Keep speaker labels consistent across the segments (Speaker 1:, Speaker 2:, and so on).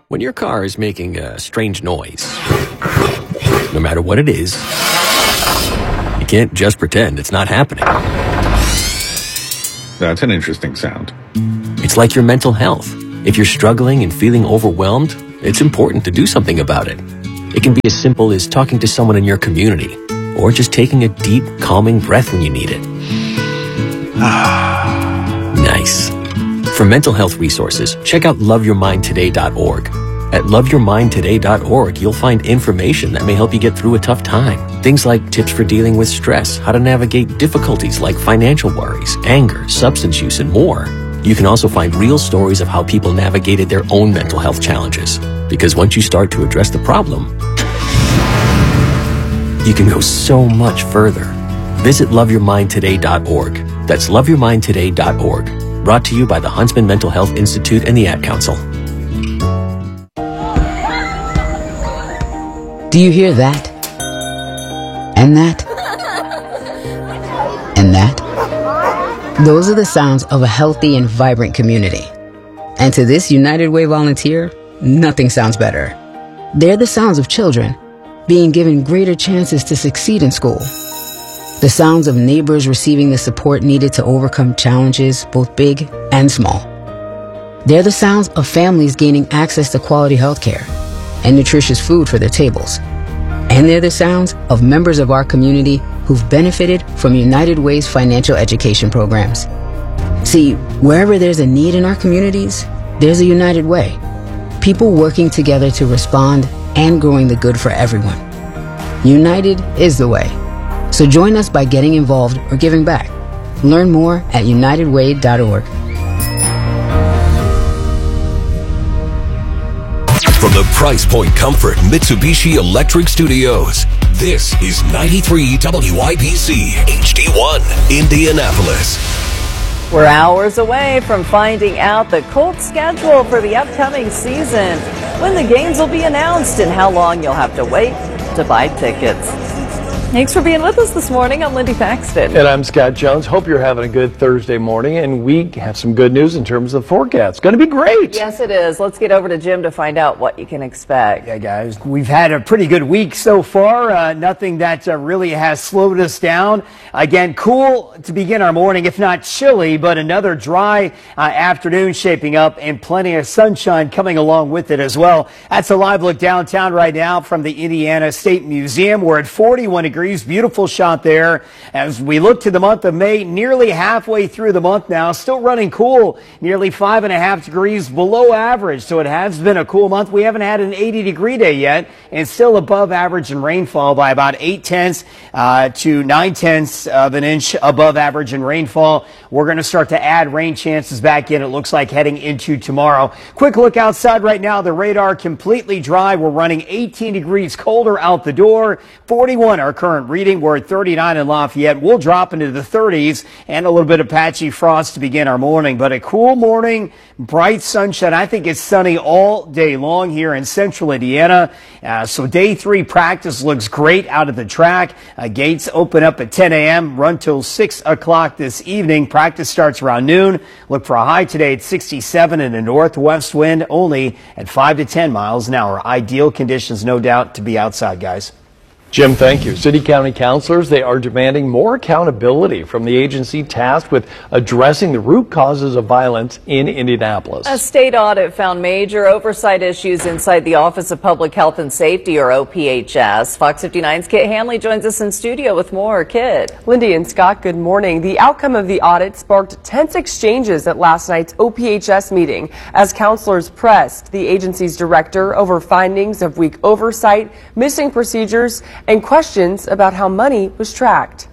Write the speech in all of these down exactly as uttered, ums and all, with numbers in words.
Speaker 1: When your car is making a strange noise, no matter what it is, you can't just pretend it's not happening.
Speaker 2: That's an interesting sound.
Speaker 1: It's like your mental health. If you're struggling and feeling overwhelmed, it's important to do something about it. It can be as simple as talking to someone in your community, or just taking a deep, calming breath when you need it. Nice. For mental health resources, check out love your mind today dot org. At love your mind today dot org, you'll find information that may help you get through a tough time. Things like tips for dealing with stress, how to navigate difficulties like financial worries, anger, substance use, and more. You can also find real stories of how people navigated their own mental health challenges. Because once you start to address the problem, you can go so much further. Visit love your mind today dot org. That's love your mind today dot org. Brought to you by the Huntsman Mental Health Institute and the Ad Council.
Speaker 3: Do you hear that? And that? And that? Those are the sounds of a healthy and vibrant community. And to this United Way volunteer, nothing sounds better. They're the sounds of children being given greater chances to succeed in school. The sounds of neighbors receiving the support needed to overcome challenges, both big and small. They're the sounds of families gaining access to quality health care and nutritious food for their tables. And they're the sounds of members of our community who've benefited from United Way's financial education programs. See, wherever there's a need in our communities, there's a United Way. People working together to respond and growing the good for everyone. United is the way. So join us by getting involved or giving back. Learn more at united way dot org.
Speaker 4: From the Price Point Comfort Mitsubishi Electric Studios, this is ninety-three W I P C H D one, Indianapolis.
Speaker 5: We're hours away from finding out the Colts schedule for the upcoming season, when the games will be announced and how long you'll have to wait to buy tickets. Thanks for being with us this morning. I'm Lindy Paxton.
Speaker 6: And I'm Scott Jones. Hope you're having a good Thursday morning, and we have some good news in terms of the forecast. It's going to be great.
Speaker 5: Yes, it is. Let's get over to Jim to find out what you can expect.
Speaker 7: Yeah, guys, we've had a pretty good week so far. Uh, nothing that uh, really has slowed us down. Again, cool to begin our morning, if not chilly, but another dry uh, afternoon shaping up and plenty of sunshine coming along with it as well. That's a live look downtown right now from the Indiana State Museum. We're at forty-one degrees. Beautiful shot there. As we look to the month of May, nearly halfway through the month now, still running cool, nearly five and a half degrees below average. So it has been a cool month. We haven't had an eighty degree day yet, and still above average in rainfall by about eight tenths uh, to nine tenths of an inch above average in rainfall. We're going to start to add rain chances back in, it looks like, heading into tomorrow. Quick look outside right now. The radar completely dry. We're running eighteen degrees colder out the door. forty-one our current reading. We're at thirty-nine in Lafayette. We'll drop into the thirties and a little bit of patchy frost to begin our morning, but a cool morning, bright sunshine. I think it's sunny all day long here in central Indiana. Uh, so day three practice looks great out of the track. Uh, gates open up at ten a m, run till six o'clock this evening. Practice starts around noon. Look for a high today at sixty-seven and a northwest wind only at five to ten miles an hour. Ideal conditions, no doubt, to be outside, guys.
Speaker 6: Jim, thank you. City County councilors, they are demanding more accountability from the agency tasked with addressing the root causes of violence in Indianapolis.
Speaker 5: A state audit found major oversight issues inside the Office of Public Health and Safety, or O P H S. Fox fifty-nine's Kit Hanley joins us in studio with more. Kit.
Speaker 8: Lindy and Scott, good morning. The outcome of the audit sparked tense exchanges at last night's O P H S meeting as councilors pressed the agency's director over findings of weak oversight, missing procedures, and questions about how money was tracked.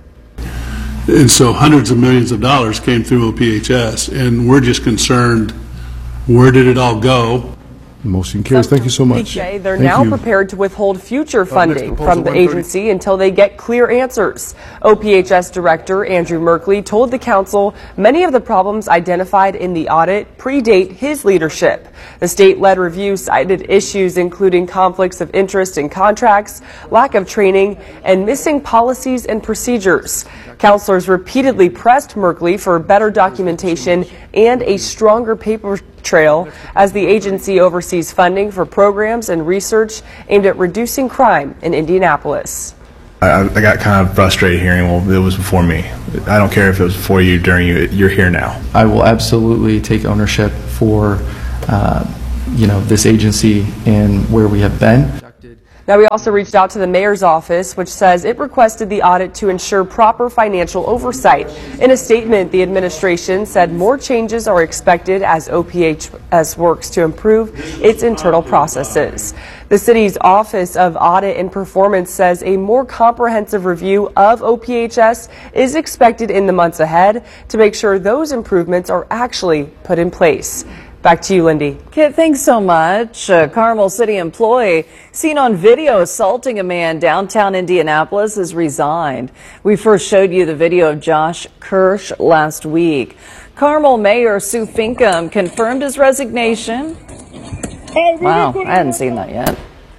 Speaker 9: And so hundreds of millions of dollars came through O P H S, and we're just concerned, where did it all go?
Speaker 10: Motion carries. Thank you so much.
Speaker 8: They're
Speaker 10: Thank
Speaker 8: now
Speaker 10: you.
Speaker 8: prepared to withhold future funding
Speaker 9: proposal,
Speaker 8: from the
Speaker 9: one thirty.
Speaker 8: agency until they get clear answers. O P H S Director Andrew Merkley told the council many of the problems identified in the audit predate his leadership. The state-led review cited issues including conflicts of interest in contracts, lack of training, and missing policies and procedures. Councilors repeatedly pressed Merkley for better documentation and a stronger paper trail as the agency oversees agency's funding for programs and research aimed at reducing crime in Indianapolis.
Speaker 2: I, I got kind of frustrated hearing, well, it was before me. I don't care if it was before you, during you, you're here now.
Speaker 11: I will absolutely take ownership for, uh, you know, this agency and where we have been.
Speaker 8: Now, we also reached out to the mayor's office, which says it requested the audit to ensure proper financial oversight. In a statement, the administration said more changes are expected as O P H S works to improve its internal processes. The city's Office of Audit and Performance says a more comprehensive review of O P H S is expected in the months ahead to make sure those improvements are actually put in place. Back to you, Lindy.
Speaker 5: Kit, thanks so much. A Carmel City employee seen on video assaulting a man downtown Indianapolis has resigned. We first showed you the video of Josh Kirsch last week. Carmel Mayor Sue Finkham confirmed his resignation. Wow, I hadn't seen that yet.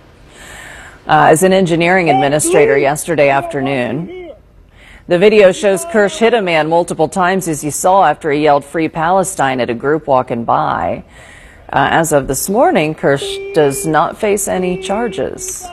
Speaker 5: Uh, as an engineering administrator yesterday afternoon. The video shows Kirsch hit a man multiple times, as you saw, after he yelled "Free Palestine" at a group walking by. Uh, as of this morning, Kirsch does not face any charges.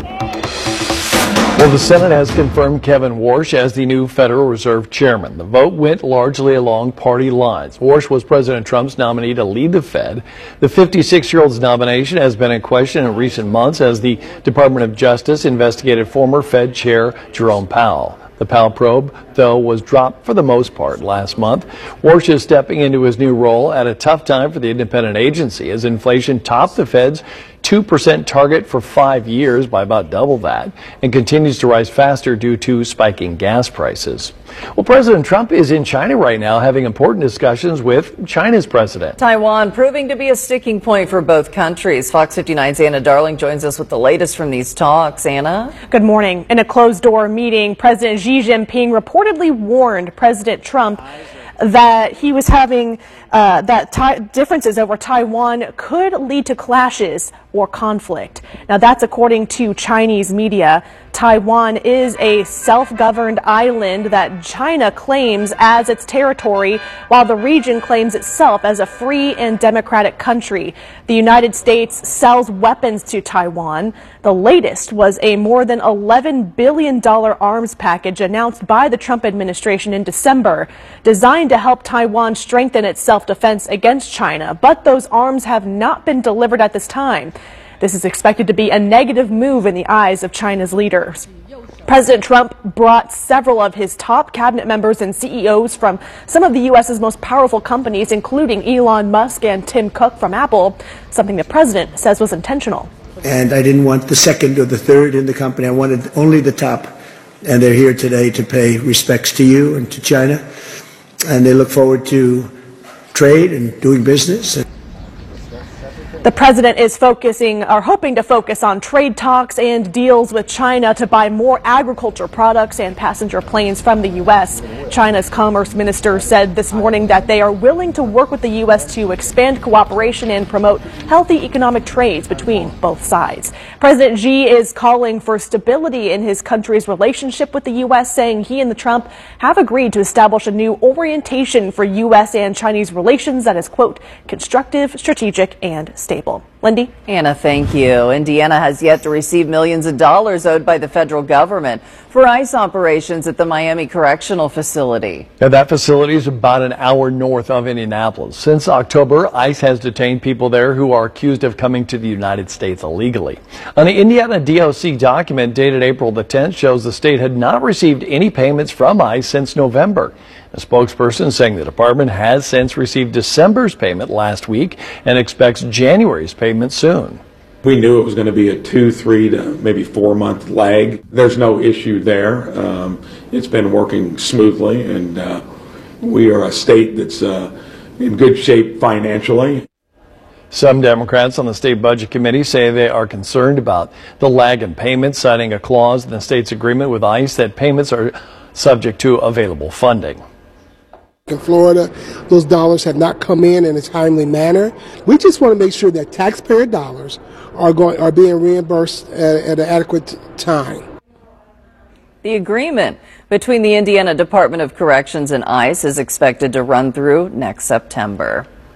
Speaker 6: Well, the Senate has confirmed Kevin Warsh as the new Federal Reserve Chairman. The vote went largely along party lines. Warsh was President Trump's nominee to lead the Fed. The fifty-six-year-old's nomination has been in question in recent months as the Department of Justice investigated former Fed Chair Jerome Powell. The Powell probe, though, was dropped for the most part last month. Warsh is stepping into his new role at a tough time for the independent agency as inflation topped the Fed's two percent target for five years by about double that and continues to rise faster due to spiking gas prices. Well, President Trump is in China right now having important discussions with China's president.
Speaker 5: Taiwan proving to be a sticking point for both countries. Fox fifty-nine's Anna Darling joins us with the latest from these talks. Anna?
Speaker 12: Good morning. In a closed-door meeting, President Xi Jinping reportedly warned President Trump that he was having uh, that ta- differences over Taiwan could lead to clashes or conflict. Now, that's according to Chinese media. Taiwan is a self-governed island that China claims as its territory, while the region claims itself as a free and democratic country. The United States sells weapons to Taiwan. The latest was a more than eleven billion dollars arms package announced by the Trump administration in December, designed to help Taiwan strengthen its self-defense against China. But those arms have not been delivered at this time. This is expected to be a negative move in the eyes of China's leaders. President Trump brought several of his top cabinet members and C E Os from some of the U S's most powerful companies, including Elon Musk and Tim Cook from Apple, something the president says was intentional.
Speaker 13: And I didn't want the second or the third in the company. I wanted only the top. And they're here today to pay respects to you and to China. And they look forward to trade and doing business.
Speaker 12: The president is focusing or hoping to focus on trade talks and deals with China to buy more agriculture products and passenger planes from the U S. China's commerce minister said this morning that they are willing to work with the U S to expand cooperation and promote healthy economic trades between both sides. President Xi is calling for stability in his country's relationship with the U S, saying he and the Trump have agreed to establish a new orientation for U S and Chinese relations that is, quote, constructive, strategic, and stable. Lindy?
Speaker 5: Anna, thank you. Indiana has yet to receive millions of dollars owed by the federal government for ICE operations at the Miami Correctional Facility.
Speaker 6: Now, that facility is about an hour north of Indianapolis. Since October, ICE has detained people there who are accused of coming to the United States illegally. An Indiana D O C document dated April the tenth shows the state had not received any payments from ICE since November. A spokesperson saying the department has since received December's payment last week and expects January's payment soon.
Speaker 14: We knew it was going to be a two, three to maybe four month lag. There's no issue there. Um, it's been working smoothly, and uh, we are a state that's uh, in good shape financially.
Speaker 6: Some Democrats on the state budget committee say they are concerned about the lag in payments, citing a clause in the state's agreement with ICE that payments are subject to available funding.
Speaker 15: In Florida, those dollars have not come in in a timely manner. We just want to make sure that taxpayer dollars are going are being reimbursed at, at an adequate time.
Speaker 5: The agreement between the Indiana Department of Corrections and ICE is expected to run through next September.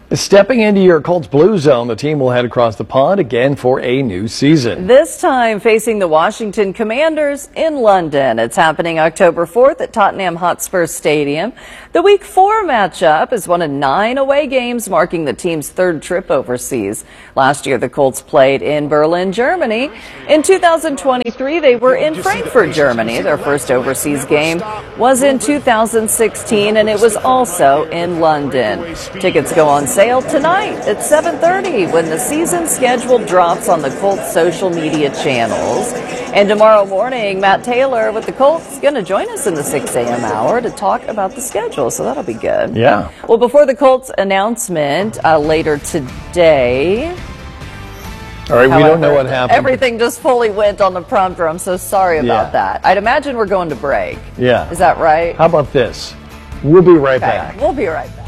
Speaker 6: Stepping into your Colts Blue Zone, the team will head across the pond again for a new season.
Speaker 5: This time facing the Washington Commanders in London. It's happening October fourth at Tottenham Hotspur Stadium. The Week four matchup is one of nine away games, marking the team's third trip overseas. Last year, the Colts played in Berlin, Germany. In two thousand twenty-three, they were in Frankfurt, Germany. Their first overseas game was in two thousand sixteen, and it was also in London. Tickets go on sale tonight at seven thirty when the season schedule drops on the Colts social media channels. And tomorrow morning, Matt Taylor with the Colts is going to join us in the six a m hour to talk about the schedule, so that'll be good.
Speaker 6: Yeah.
Speaker 5: Well, before the Colts announcement uh, later today...
Speaker 6: All right,
Speaker 5: However,
Speaker 6: we don't know what happened.
Speaker 5: Everything just fully went on the prompter. I'm so sorry about
Speaker 6: Yeah.
Speaker 5: that. I'd imagine we're going to break.
Speaker 6: Yeah.
Speaker 5: Is that right?
Speaker 6: How about this? We'll be right back.
Speaker 5: We'll be right back.